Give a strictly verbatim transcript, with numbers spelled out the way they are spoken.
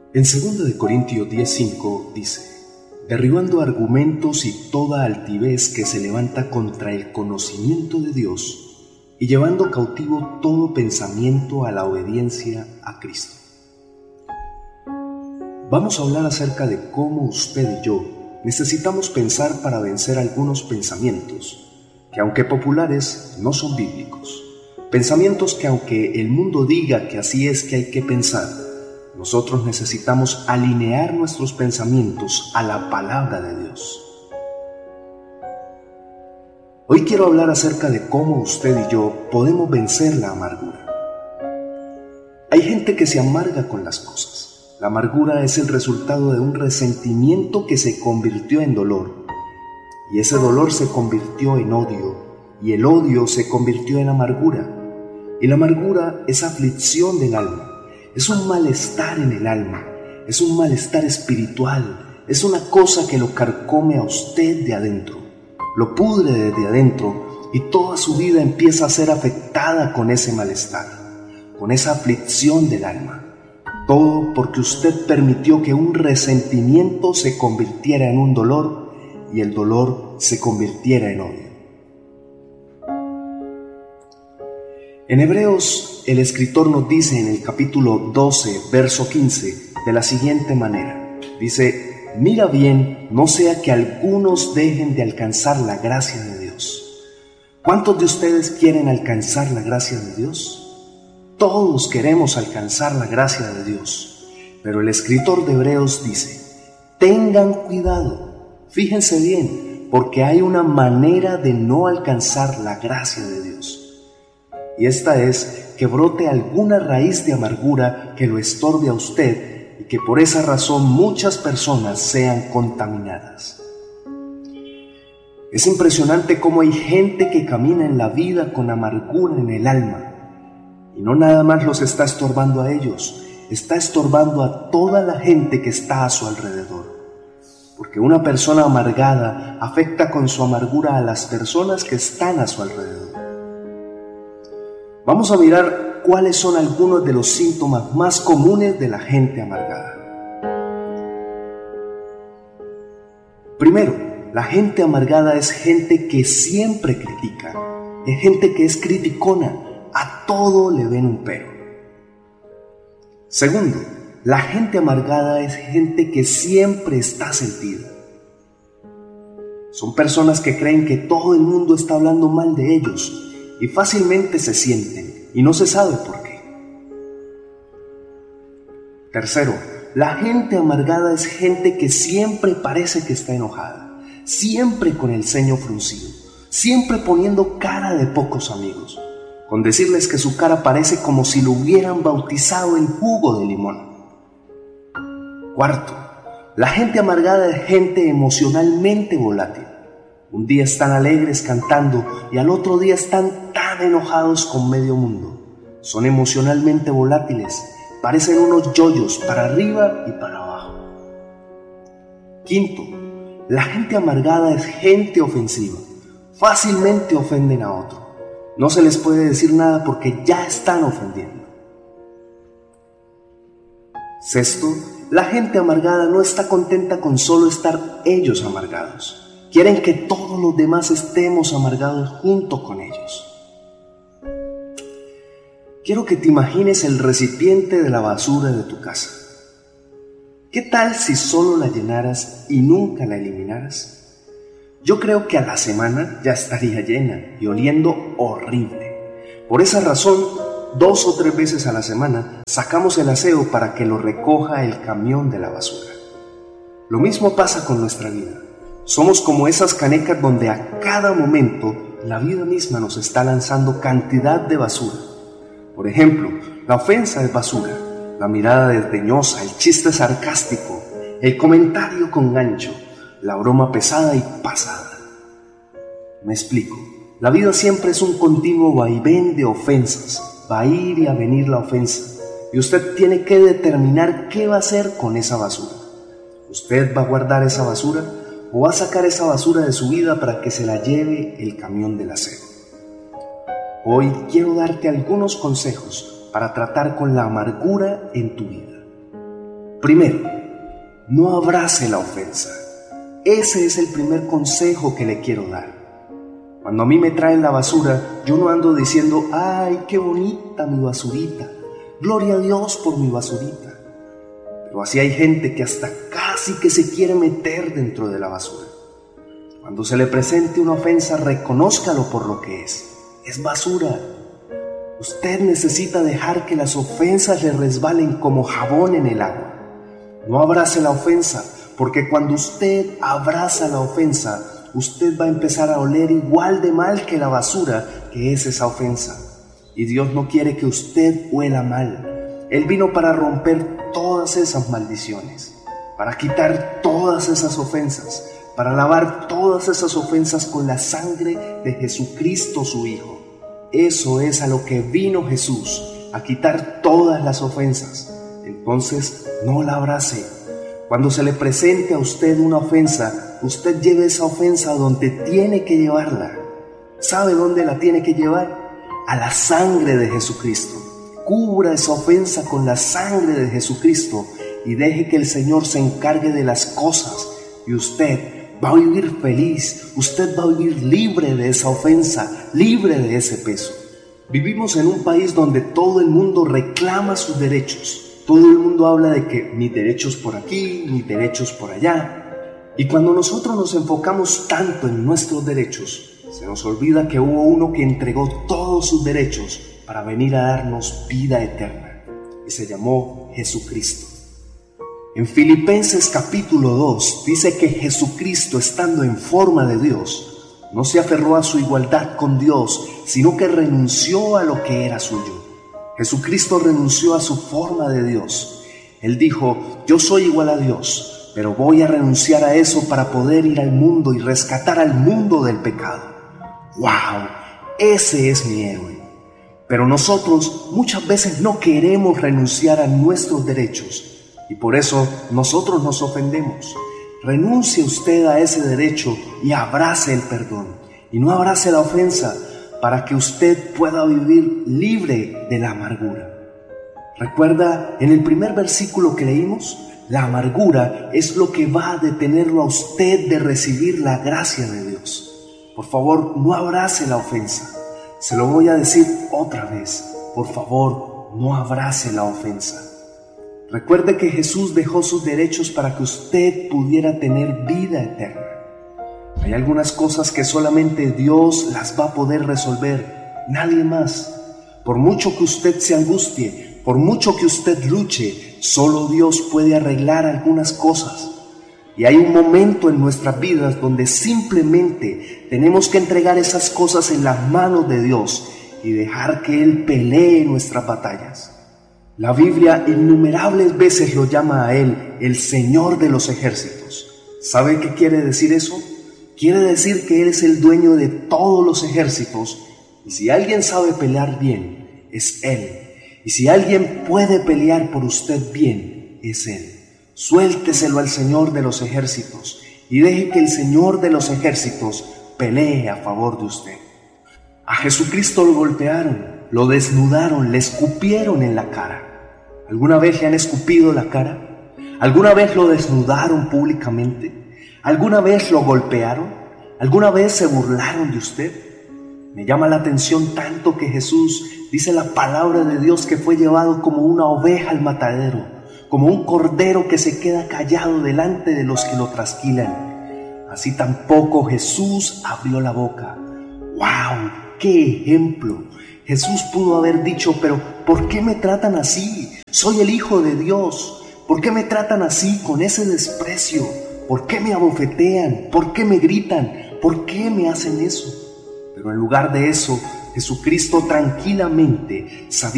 En segunda de Corintios diez cinco dice: derribando argumentos y toda altivez que se levanta contra el conocimiento de Dios, y llevando cautivo todo pensamiento a la obediencia a Cristo. Vamos a hablar acerca de cómo usted y yo necesitamos pensar para vencer algunos pensamientos que, aunque populares, no son bíblicos. Pensamientos que, aunque el mundo diga que así es que hay que pensar, nosotros necesitamos alinear nuestros pensamientos a la palabra de Dios. Hoy quiero hablar acerca de cómo usted y yo podemos vencer la amargura. Hay gente que se amarga con las cosas. La amargura es el resultado de un resentimiento que se convirtió en dolor, y ese dolor se convirtió en odio, y el odio se convirtió en amargura, y la amargura es aflicción del alma. Es un malestar en el alma, es un malestar espiritual, es una cosa que lo carcome a usted de adentro, lo pudre desde adentro y toda su vida empieza a ser afectada con ese malestar, con esa aflicción del alma. Todo porque usted permitió que un resentimiento se convirtiera en un dolor y el dolor se convirtiera en odio. En Hebreos, el escritor nos dice en el capítulo doce, verso quince, de la siguiente manera. Dice: mira bien, no sea que algunos dejen de alcanzar la gracia de Dios. ¿Cuántos de ustedes quieren alcanzar la gracia de Dios? Todos queremos alcanzar la gracia de Dios. Pero el escritor de Hebreos dice: tengan cuidado, fíjense bien, porque hay una manera de no alcanzar la gracia de Dios. Y esta es que brote alguna raíz de amargura que lo estorbe a usted y que por esa razón muchas personas sean contaminadas. Es impresionante cómo hay gente que camina en la vida con amargura en el alma. Y no nada más los está estorbando a ellos, está estorbando a toda la gente que está a su alrededor. Porque una persona amargada afecta con su amargura a las personas que están a su alrededor. Vamos a mirar cuáles son algunos de los síntomas más comunes de la gente amargada. Primero, la gente amargada es gente que siempre critica, es gente que es criticona, a todo le ven un pero. Segundo, la gente amargada es gente que siempre está sentida. Son personas que creen que todo el mundo está hablando mal de ellos y fácilmente se sienten y no se sabe por qué. Tercero, la gente amargada es gente que siempre parece que está enojada, siempre con el ceño fruncido, siempre poniendo cara de pocos amigos, con decirles que su cara parece como si lo hubieran bautizado en jugo de limón. Cuarto, la gente amargada es gente emocionalmente volátil. Un día están alegres cantando y al otro día están tan enojados con medio mundo. Son emocionalmente volátiles, parecen unos yoyos para arriba y para abajo. Quinto, la gente amargada es gente ofensiva. Fácilmente ofenden a otro. No se les puede decir nada porque ya están ofendiendo. Sexto, la gente amargada no está contenta con solo estar ellos amargados. Quieren que todos los demás estemos amargados junto con ellos. Quiero que te imagines el recipiente de la basura de tu casa. ¿Qué tal si solo la llenaras y nunca la eliminaras? Yo creo que a la semana ya estaría llena y oliendo horrible. Por esa razón, dos o tres veces a la semana sacamos el aseo para que lo recoja el camión de la basura. Lo mismo pasa con nuestra vida. Somos como esas canecas donde a cada momento la vida misma nos está lanzando cantidad de basura. Por ejemplo, la ofensa es basura, la mirada desdeñosa, el chiste sarcástico, el comentario con gancho, la broma pesada y pasada. Me explico, la vida siempre es un continuo vaivén de ofensas, va a ir y a venir la ofensa, y usted tiene que determinar qué va a hacer con esa basura. ¿Usted va a guardar esa basura o va a sacar esa basura de su vida para que se la lleve el camión del aseo? Hoy quiero darte algunos consejos para tratar con la amargura en tu vida. Primero, no abrace la ofensa. Ese es el primer consejo que le quiero dar. Cuando a mí me traen la basura, yo no ando diciendo, ¡ay, qué bonita mi basurita! ¡Gloria a Dios por mi basurita! Pero así hay gente que hasta casi que se quiere meter dentro de la basura. Cuando se le presente una ofensa, reconózcalo por lo que es. Es basura. Usted necesita dejar que las ofensas le resbalen como jabón en el agua. No abrace la ofensa, porque cuando usted abraza la ofensa, usted va a empezar a oler igual de mal que la basura que es esa ofensa. Y Dios no quiere que usted huela mal. Él vino para romper todas esas maldiciones, para quitar todas esas ofensas, para lavar todas esas ofensas con la sangre de Jesucristo su Hijo. Eso es a lo que vino Jesús, a quitar todas las ofensas. Entonces, no la abrace. Cuando se le presente a usted una ofensa, usted lleve esa ofensa a donde tiene que llevarla. ¿Sabe dónde la tiene que llevar? A la sangre de Jesucristo. Cubra esa ofensa con la sangre de Jesucristo y deje que el Señor se encargue de las cosas y usted va a vivir feliz, usted va a vivir libre de esa ofensa, libre de ese peso. Vivimos en un país donde todo el mundo reclama sus derechos. Todo el mundo habla de que mis derechos por aquí, mis derechos por allá. Y cuando nosotros nos enfocamos tanto en nuestros derechos, se nos olvida que hubo uno que entregó todos sus derechos para venir a darnos vida eterna. Y se llamó Jesucristo. En Filipenses capítulo dos dice que Jesucristo, estando en forma de Dios, no se aferró a su igualdad con Dios, sino que renunció a lo que era suyo. Jesucristo renunció a su forma de Dios. Él dijo, yo soy igual a Dios, pero voy a renunciar a eso para poder ir al mundo y rescatar al mundo del pecado. ¡Wow! Ese es mi héroe. Pero nosotros muchas veces no queremos renunciar a nuestros derechos. Y por eso nosotros nos ofendemos. Renuncie usted a ese derecho y abrace el perdón. Y no abrace la ofensa para que usted pueda vivir libre de la amargura. ¿Recuerda en el primer versículo que leímos? La amargura es lo que va a detenerlo a usted de recibir la gracia de Dios. Por favor, no abrace la ofensa. Se lo voy a decir otra vez. Por favor, no abrace la ofensa. Recuerde que Jesús dejó sus derechos para que usted pudiera tener vida eterna. Hay algunas cosas que solamente Dios las va a poder resolver, nadie más. Por mucho que usted se angustie, por mucho que usted luche, solo Dios puede arreglar algunas cosas. Y hay un momento en nuestras vidas donde simplemente tenemos que entregar esas cosas en las manos de Dios y dejar que Él pelee nuestras batallas. La Biblia innumerables veces lo llama a Él el Señor de los ejércitos. ¿Sabe qué quiere decir eso? Quiere decir que Él es el dueño de todos los ejércitos. Y si alguien sabe pelear bien, es Él. Y si alguien puede pelear por usted bien, es Él. Suélteselo al Señor de los ejércitos y deje que el Señor de los ejércitos pelee a favor de usted. A Jesucristo lo golpearon, lo desnudaron, le escupieron en la cara. ¿Alguna vez le han escupido la cara? ¿Alguna vez lo desnudaron públicamente? ¿Alguna vez lo golpearon? ¿Alguna vez se burlaron de usted? Me llama la atención tanto que Jesús dice la palabra de Dios que fue llevado como una oveja al matadero, como un cordero que se queda callado delante de los que lo trasquilan. Así tampoco Jesús abrió la boca. ¡Wow! ¡Qué ejemplo! Jesús pudo haber dicho, pero ¿por qué me tratan así? Soy el Hijo de Dios. ¿Por qué me tratan así, con ese desprecio? ¿Por qué me abofetean? ¿Por qué me gritan? ¿Por qué me hacen eso? Pero en lugar de eso, Jesucristo tranquilamente sabía